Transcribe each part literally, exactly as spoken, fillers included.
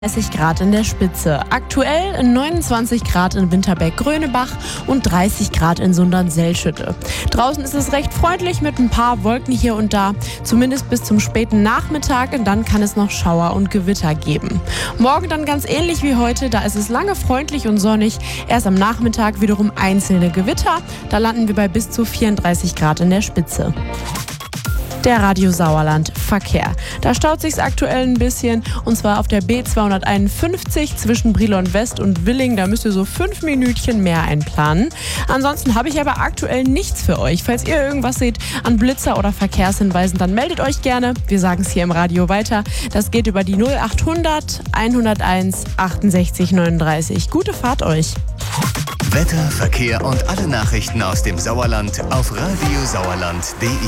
dreißig Grad in der Spitze. Aktuell neunundzwanzig Grad in Winterberg-Grönebach und dreißig Grad in Sundern-Selschütte. Draußen ist es recht freundlich mit ein paar Wolken hier und da, zumindest bis zum späten Nachmittag, und dann kann es noch Schauer und Gewitter geben. Morgen dann ganz ähnlich wie heute, da ist es lange freundlich und sonnig. Erst am Nachmittag wiederum einzelne Gewitter, da landen wir bei bis zu vierunddreißig Grad in der Spitze. Der Radio Sauerland Verkehr. Da staut sich's aktuell ein bisschen, und zwar auf der B zweihunderteinundfünfzig zwischen Brilon West und Willing. Da müsst ihr so fünf Minütchen mehr einplanen. Ansonsten habe ich aber aktuell nichts für euch. Falls ihr irgendwas seht an Blitzer oder Verkehrshinweisen, dann meldet euch gerne. Wir sagen es hier im Radio weiter. Das geht über die null achthundert hunderteins achtundsechzig neununddreißig. Gute Fahrt euch. Wetter, Verkehr und alle Nachrichten aus dem Sauerland auf radiosauerland punkt de.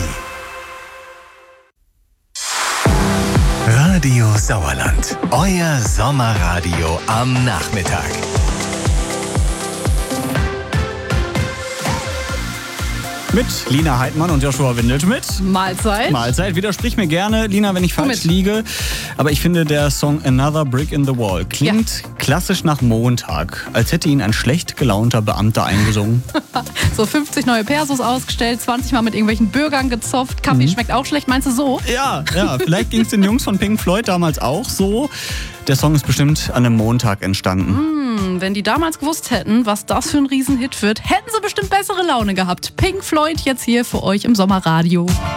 Radio Sauerland, euer Sommerradio am Nachmittag. Mit Lina Heidmann und Joshua Windelschmidt. Mahlzeit. Mahlzeit. Widersprich mir gerne, Lina, wenn ich falsch Womit? liege. Aber ich finde, der Song Another Brick in the Wall klingt ja. klassisch nach Montag. Als hätte ihn ein schlecht gelaunter Beamter eingesungen. So fünfzig neue Persos ausgestellt, zwanzig Mal mit irgendwelchen Bürgern gezopft. Kaffee mhm. schmeckt auch schlecht. Meinst du so? Ja, ja. Vielleicht ging es den Jungs von Pink Floyd damals auch so. Der Song ist bestimmt an einem Montag entstanden. Hm, wenn die damals gewusst hätten, was das für ein Riesenhit wird, hätten sie bestimmt bessere Laune gehabt. Pink Floyd jetzt hier für euch im Sommerradio.